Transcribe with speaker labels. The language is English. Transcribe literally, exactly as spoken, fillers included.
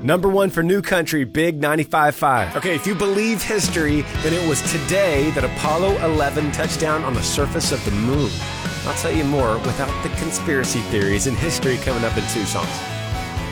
Speaker 1: Number one for New Country, Big ninety-five point five. Okay, if you believe history, then it was today that Apollo eleven touched down on the surface of the moon. I'll tell you more without the conspiracy theories and history coming up in two songs.